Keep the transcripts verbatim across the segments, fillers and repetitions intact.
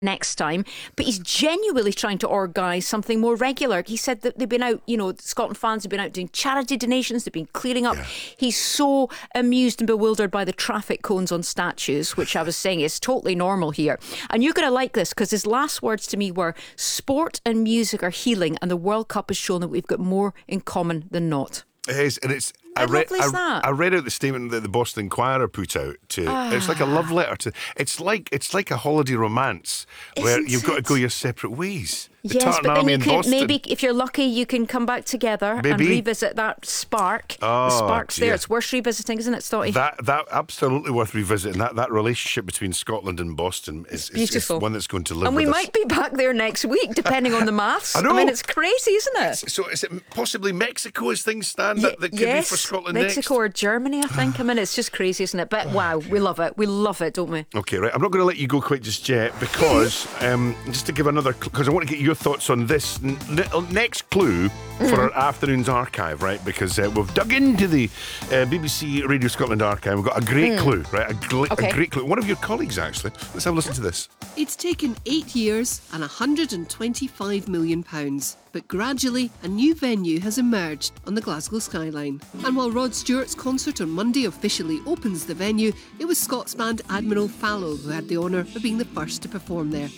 next time, but he's genuinely trying to organise something more regular. He said that they've been out, you know, Scotland fans have been out doing charity donations, they've been clearing up. Yeah. He's so amused and bewildered by the traffic cones on statues, which I was saying is totally normal here. And you're going to like this, because his last words to me were, sport and music are healing, and the World Cup has shown that we've got more in common than not. It is, and it's. I read, I, I read out the statement that the Boston Inquirer put out to. Ah. It's like a love letter to. It's like it's like a holiday romance where Isn't you've it? got to go your separate ways. The yes, Tartan but then Army you in can Boston. maybe, if you're lucky, you can come back together Maybe. and revisit that spark. Oh, the spark's dear. there. It's worth revisiting, isn't it, Stotty? That that absolutely worth revisiting. That that relationship between Scotland and Boston is, is, is one that's going to live. And we with might us. be back there next week, depending on the maths. I know. I mean, it's crazy, isn't it? So is it possibly Mexico as things stand Ye- that, that could yes, be for Scotland Mexico next? or Germany, I think. I mean, it's just crazy, isn't it? But wow, we love it. We love it, don't we? Okay, right. I'm not going to let you go quite just yet, because um, just to give another, because I want to get your thoughts on this n- n- next clue for mm. our afternoon's archive, right? Because uh, we've dug into the uh, B B C Radio Scotland archive. We've got a great mm. clue, right? A, gl- okay. a great clue. One of your colleagues, actually. Let's have a listen to this. It's taken eight years and one hundred twenty-five million pounds. But gradually, a new venue has emerged on the Glasgow skyline. And while Rod Stewart's concert on Monday officially opens the venue, it was Scots band Admiral Fallow who had the honour of being the first to perform there.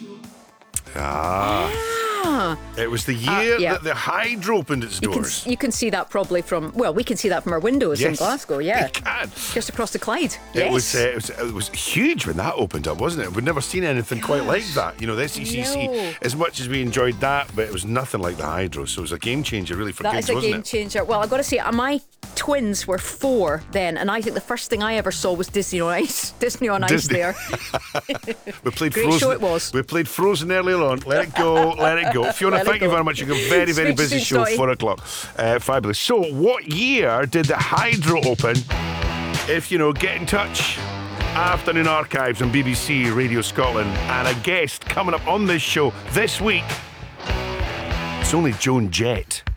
Ah. Ah. It was the year uh, yeah. that the Hydro opened its you doors. Can, you can see that probably from, well, we can see that from our windows yes, in Glasgow, yeah. we can. Just across the Clyde. It, yes. was, uh, it, was, it was huge when that opened up, wasn't it? We'd never seen anything Gosh. quite like that. You know, the S E C C, no. as much as we enjoyed that, but it was nothing like the Hydro. So it was a game changer, really, for that kids, is a wasn't game it? changer. Well, I've got to say, my twins were four then, and I think the first thing I ever saw was Disney on Ice. Disney on Disney. Ice there. we played Great Frozen. show it was. We played Frozen earlier on. Let it go, let it go. Fiona, Let thank you very much. You've got a very, very Speak busy soon, show, Stotty. four o'clock. Uh, fabulous. So, what year did the Hydro open? If you know, get in touch. Afternoon Archives on B B C Radio Scotland. And a guest coming up on this show this week. It's only Joan Jett.